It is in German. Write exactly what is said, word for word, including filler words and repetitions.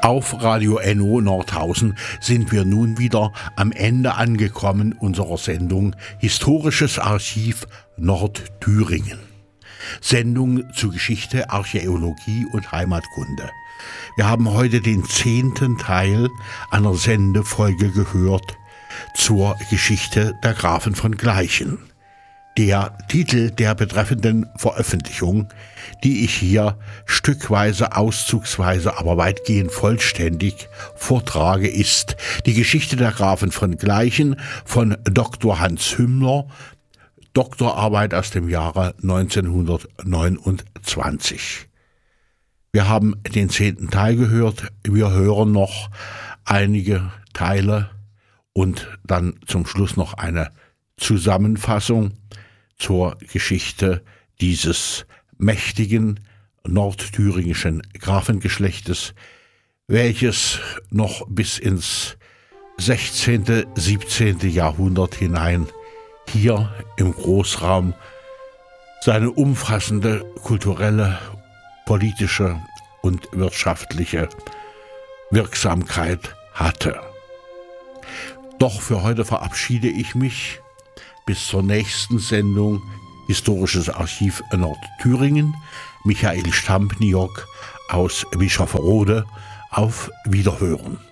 Auf Radio Enno Nordhausen sind wir nun wieder am Ende angekommen unserer Sendung Historisches Archiv Nordthüringen. Sendung zu Geschichte, Archäologie und Heimatkunde. Wir haben heute den zehnten Teil einer Sendefolge gehört zur Geschichte der Grafen von Gleichen. Der Titel der betreffenden Veröffentlichung, die ich hier stückweise, auszugsweise, aber weitgehend vollständig vortrage, ist Die Geschichte der Grafen von Gleichen von Doktor Hans Hümmler, Doktorarbeit aus dem Jahre neunzehnhundertneunundzwanzig. Wir haben den zehnten Teil gehört, wir hören noch einige Teile und dann zum Schluss noch eine Zusammenfassung zur Geschichte dieses mächtigen nordthüringischen Grafengeschlechtes, welches noch bis ins sechzehnte, siebzehnte Jahrhundert hinein hier im Großraum seine umfassende kulturelle, politische und wirtschaftliche Wirksamkeit hatte. Doch für heute verabschiede ich mich bis zur nächsten Sendung Historisches Archiv Nordthüringen. Michael Stampniok aus Bischofferode. Auf Wiederhören.